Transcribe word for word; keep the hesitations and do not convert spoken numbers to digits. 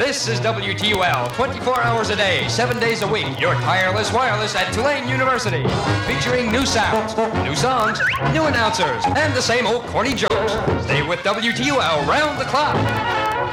This is W T U L, twenty-four hours a day, seven days a week, your tireless wireless at Tulane University. Featuring new sounds, new songs, new announcers, and the same old corny jokes. Stay with W T U L round the clock.